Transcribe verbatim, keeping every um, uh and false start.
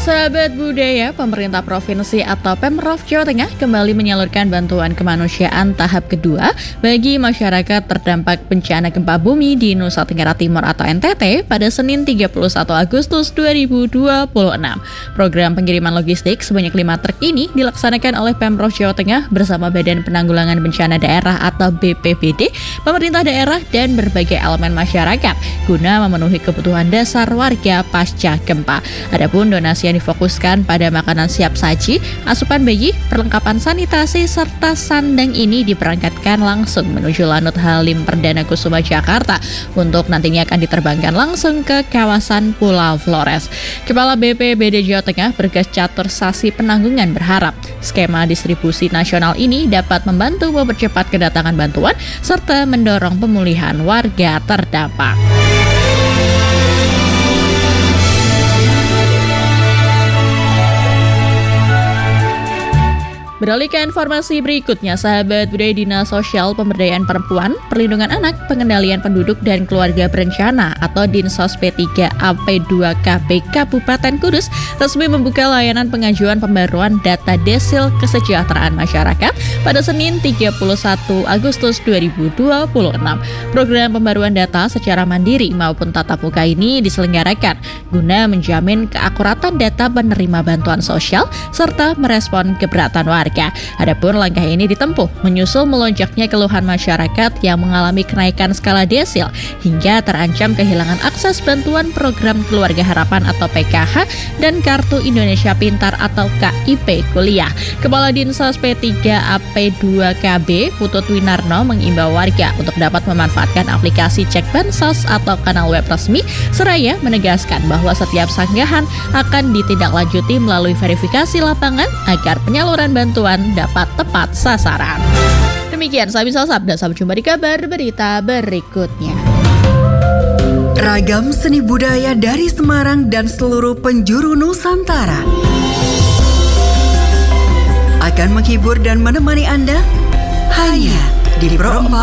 Sahabat budaya, pemerintah provinsi atau Pemprov Jawa Tengah kembali menyalurkan bantuan kemanusiaan tahap kedua bagi masyarakat terdampak bencana gempa bumi di Nusa Tenggara Timur atau N T T pada Senin tiga puluh satu Agustus dua ribu dua puluh enam. Program pengiriman logistik sebanyak lima truk ini dilaksanakan oleh Pemprov Jawa Tengah bersama Badan Penanggulangan Bencana Daerah atau B P B D, pemerintah daerah dan berbagai elemen masyarakat guna memenuhi kebutuhan dasar warga pasca gempa. Adapun donasi yang difokuskan pada makanan siap saji, asupan bayi, perlengkapan sanitasi, serta sandang ini diberangkatkan langsung menuju Lanut Halim Perdana Kusuma Jakarta untuk nantinya akan diterbangkan langsung ke kawasan Pulau Flores. Kepala B P B D Jawa Tengah Bergas Catur Sasi Penanggungan berharap skema distribusi nasional ini dapat membantu mempercepat kedatangan bantuan serta mendorong pemulihan warga terdampak. Beralih ke informasi berikutnya, sahabat budaya, Dinas Sosial Pemberdayaan Perempuan, Perlindungan Anak, Pengendalian Penduduk dan Keluarga Berencana atau Dinsos P tiga A P dua K B Kabupaten Kudus resmi membuka layanan pengajuan pembaruan data Desil Kesejahteraan Masyarakat pada Senin tiga puluh satu Agustus dua ribu dua puluh enam. Program pembaruan data secara mandiri maupun tatap muka ini diselenggarakan guna menjamin keakuratan data penerima bantuan sosial serta merespon keberatan warga. Adapun langkah ini ditempuh menyusul melonjaknya keluhan masyarakat yang mengalami kenaikan skala desil hingga terancam kehilangan akses bantuan program Keluarga Harapan atau P K H dan Kartu Indonesia Pintar atau K I P kuliah. Kepala Dinsos P tiga A P dua K B Putut Winarno mengimbau warga untuk dapat memanfaatkan aplikasi Cek Bansos atau kanal web resmi seraya menegaskan bahwa setiap sanggahan akan ditindaklanjuti melalui verifikasi lapangan agar penyaluran bantuan dapat tepat sasaran. Demikian Sabisa Sabda, sampai jumpa di kabar berita berikutnya. Ragam seni budaya dari Semarang dan seluruh penjuru Nusantara akan menghibur dan menemani Anda hanya di Pro empat